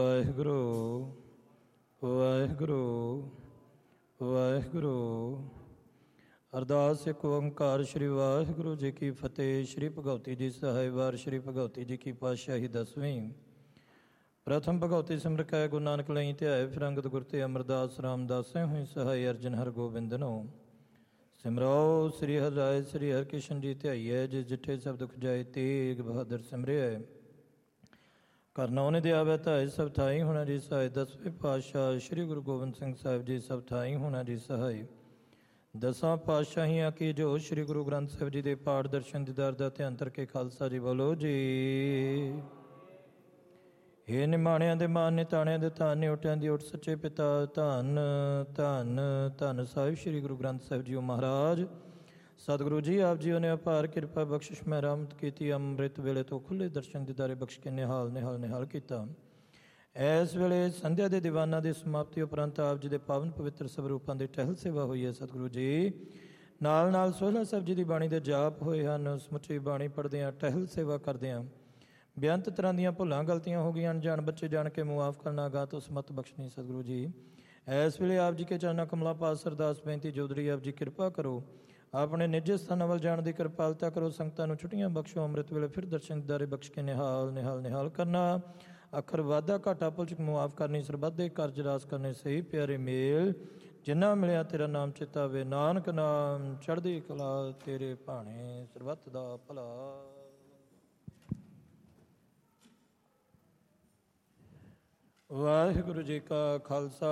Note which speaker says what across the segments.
Speaker 1: ਵਾਹਿਗੁਰੂ ਵਾਹਿਗੁਰੂ ਵਾਹਿਗੁਰੂ। ਅਰਦਾਸ ਇੱਕ ਓੰਕਾਰ। ਸ੍ਰੀ ਵਾਹਿਗੁਰੂ ਜੀ ਕੀ ਫਤਿਹ। ਸ੍ਰੀ ਭਗਉਤੀ ਜੀ ਸਹਾਇ ਵਾਰ। ਸ੍ਰੀ ਭਗਉਤੀ ਜੀ ਕੀ ਪਾਤਸ਼ਾਹੀ ਦਸਵੀਂ। ਪ੍ਰਥਮ ਭਗਉਤੀ ਸਿਮਰ ਕੈ ਗੁਰੂ ਨਾਨਕ ਲਈ ਧਿਆਏ। ਫਿਰ ਅੰਗਦ ਗੁਰ ਤੇ ਅਮਰਦਾਸ ਰਾਮਦਾਸੈ ਹੋਈ ਸਹਾਈ। ਅਰਜਨ ਹਰ ਗੋਬਿੰਦਨੋ ਸਿਮਰੋ। ਸ੍ਰੀ ਹਰਿ ਰਾਇ ਸ੍ਰੀ ਹਰਿ ਕ੍ਰਿਸ਼ਨ ਜੀ ਧਿਆਈਐ। ਜਿਸ ਜਿੱਠੇ ਸਭ ਦੁਖ ਜਾਏ ਤੇਗ ਬਹਾਦਰ ਸਿਮਰਿਐ। ਕਰਨਾ ਉਹਨੇ ਦੇ ਆਵੈ ਧਾਇ ਸਭ ਥਾਈ ਹੋਣਾ ਜੀ ਸਹਾਇ। ਦਸਵੇਂ ਪਾਤਸ਼ਾਹ ਸ੍ਰੀ ਗੁਰੂ ਗੋਬਿੰਦ ਸਿੰਘ ਸਾਹਿਬ ਜੀ ਸਭ ਥਾਈ ਹੋਣਾ ਜੀ ਸਹਾਇ। ਦਸਾਂ ਪਾਤਸ਼ਾਹੀਆਂ ਕੀ ਜੋ ਸ੍ਰੀ ਗੁਰੂ ਗ੍ਰੰਥ ਸਾਹਿਬ ਜੀ ਦੇ ਪਾਠ ਦਰਸ਼ਨ ਦੀਦਾਰ ਦਾ ਧਿਆਨ ਧਰ ਖਾਲਸਾ ਜੀ ਬੋਲੋ ਜੀ। ਹੇ ਨਿਮਾਣਿਆਂ ਦੇ ਮਾਨ ਨਿਤਾਣਿਆਂ ਦੇ ਧਨ ਨਿਉਟਿਆਂ ਦੀ ਓਟ ਸੱਚੇ ਪਿਤਾ ਧੰਨ ਧੰਨ ਧੰਨ ਸਾਹਿਬ ਸ੍ਰੀ ਗੁਰੂ ਗ੍ਰੰਥ ਸਾਹਿਬ ਜੀਓ ਮਹਾਰਾਜ। ਸਤਿਗੁਰੂ ਜੀ ਆਪ ਜੀਓ ਨੇ ਅਪਾਰ ਕਿਰਪਾ ਬਖਸ਼ਿਸ਼ ਮਹਿਰਮਤ ਕੀਤੀ। ਅੰਮ੍ਰਿਤ ਵੇਲੇ ਤੋਂ ਖੁੱਲ੍ਹੇ ਦਰਸ਼ਨ ਦੀਦਾਰੇ ਬਖਸ਼ ਕੇ ਨਿਹਾਲ ਨਿਹਾਲ ਨਿਹਾਲ ਕੀਤਾ। ਇਸ ਵੇਲੇ ਸੰਧਿਆ ਦੇ ਦੀਵਾਨਾਂ ਦੀ ਸਮਾਪਤੀ ਉਪਰੰਤ ਆਪ ਜੀ ਦੇ ਪਾਵਨ ਪਵਿੱਤਰ ਸਵਰੂਪਾਂ ਦੀ ਟਹਿਲ ਸੇਵਾ ਹੋਈ ਹੈ। ਸਤਿਗੁਰੂ ਜੀ ਨਾਲ ਨਾਲ ਸੋਹਿਲਾ ਸਾਹਿਬ ਜੀ ਦੀ ਬਾਣੀ ਦੇ ਜਾਪ ਹੋਏ ਹਨ। ਸਮੁੱਚੀ ਬਾਣੀ ਪੜ੍ਹਦੇ ਹਾਂ, ਟਹਿਲ ਸੇਵਾ ਕਰਦੇ ਹਾਂ। ਬੇਅੰਤ ਤਰ੍ਹਾਂ ਦੀਆਂ ਭੁੱਲਾਂ ਗਲਤੀਆਂ ਹੋ ਗਈਆਂ। ਅਣਜਾਣ ਬੱਚੇ ਜਾਣ ਕੇ ਮੁਆਫ ਕਰਨਾ, ਗਾਂ ਤੋਂ ਸਮਤ ਬਖਸ਼ਣੀ। ਸਤਿਗੁਰੂ ਜੀ ਇਸ ਵੇਲੇ ਆਪ ਜੀ ਕੇ ਚਰਨਾਂ ਕਮਲਾਂ ਪਾਸ ਅਰਦਾਸ ਬੇਨਤੀ ਜੋਦੜੀ ਆਪ ਜੀ ਕਿਰਪਾ ਕਰੋ। ਆਪਣੇ ਨਿੱਜੀ ਸਥਾਨਾਂ ਵੱਲ ਜਾਣ ਦੀ ਕਿਰਪਾਲਤਾ ਕਰੋ। ਸੰਗਤਾਂ ਨੂੰ ਛੁੱਟੀਆਂ ਬਖਸ਼ੋ। ਅੰਮ੍ਰਿਤ ਵੇਲੇ ਫਿਰ ਦਰਸ਼ਨ ਦੀਦਾਰੇ ਬਖਸ਼ ਕੇ ਨਿਹਾਲ ਨਿਹਾਲ ਨਿਹਾਲ ਕਰਨਾ। ਅੱਖਰ ਵਾਧਾ ਘਾਟਾ ਭੁਲਚਕ ਮੁਆਫ ਕਰਨੀ। ਸਰਬੱਤ ਦੇ ਕਾਰਜ ਰਾਸ ਕਰਨੇ। ਸਹੀ ਪਿਆਰੇ ਮੇਲ ਜਿੰਨਾ ਮਿਲਿਆ ਤੇਰਾ ਨਾਮ ਚਿਤਾਵੇ। ਨਾਨਕ ਨਾਮ ਚੜ੍ਹਦੀ ਕਲਾ ਤੇਰੇ ਭਾਣੇ। ਸਰਬੱਤ ਦਾ ਭਲਾ। ਵਾਹਿਗੁਰੂ ਜੀ ਕਾ ਖਾਲਸਾ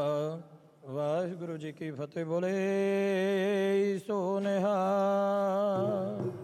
Speaker 1: ਵਾਹਿਗੁਰੂ ਜੀ ਕੀ ਫਤਿਹ। ਬੋਲੇ ਸੋ ਨਿਹਾਲ।